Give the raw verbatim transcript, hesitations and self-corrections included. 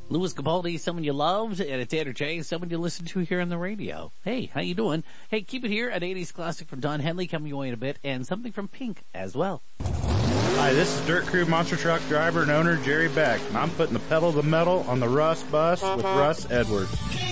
Louis Capaldi, someone you loved, and it's Tanner J, someone you listen to here on the radio. Hey, how you doing? Hey, keep it here, an eighties classic from Don Henley coming your way in a bit, and something from Pink as well. Hi, this is Dirt Crew Monster Truck driver and owner Jerry Beck, and I'm putting the pedal to the metal on the Russ bus with Russ Edwards.